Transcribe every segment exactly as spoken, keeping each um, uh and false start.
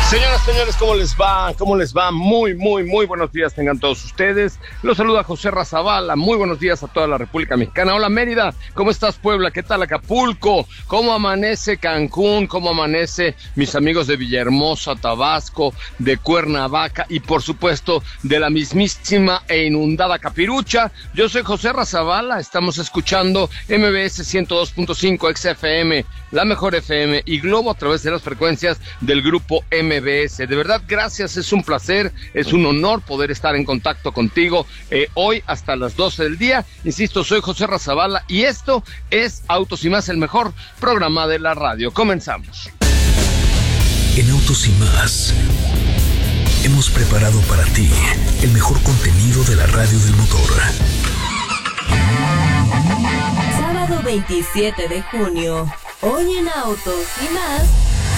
Señoras, señores, ¿cómo les va? ¿Cómo les va? Muy, muy, muy buenos días tengan todos ustedes. Los saluda José Razabala. Muy buenos días a toda la República Mexicana. Hola, Mérida. ¿Cómo estás, Puebla? ¿Qué tal, Acapulco? ¿Cómo amanece Cancún? ¿Cómo amanece mis amigos de Villahermosa, Tabasco, de Cuernavaca y, por supuesto, de la mismísima e inundada Capirucha? Yo soy José Razabala. Estamos escuchando M B S ciento dos punto cinco X F M, la mejor F M y Globo a través de las frecuencias del grupo M B S. De verdad, gracias, es un placer, es un honor poder estar en contacto contigo eh, hoy hasta las doce del día. Insisto, soy José Razabala y esto es Autos y Más, el mejor programa de la radio. Comenzamos. En Autos y Más hemos preparado para ti el mejor contenido de la radio del motor. Sábado veintisiete de junio, hoy en Autos y Más,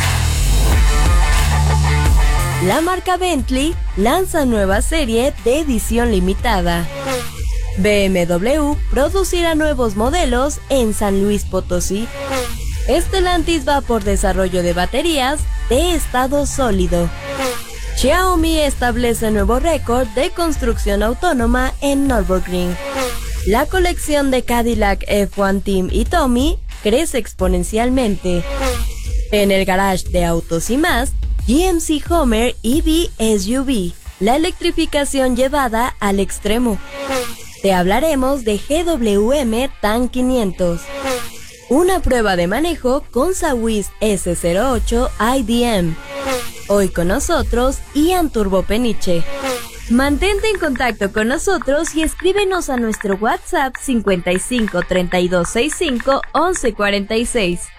la marca Bentley lanza nueva serie de edición limitada. B M W producirá nuevos modelos en San Luis Potosí. Stellantis va por desarrollo de baterías de estado sólido. Xiaomi establece nuevo récord de construcción autónoma en Nürburgring. La colección de Cadillac F uno Team y Tommy crece exponencialmente. En el garage de Autos y Más, G M C Hummer E V S U V, la electrificación llevada al extremo. Te hablaremos de G W M TAN quinientos, una prueba de manejo con Sawis S cero ocho I D M. Hoy con nosotros, Ian Turbo Peniche. Mantente en contacto con nosotros y escríbenos a nuestro WhatsApp cincuenta y cinco, treinta y dos, sesenta y cinco, once cuarenta y seis.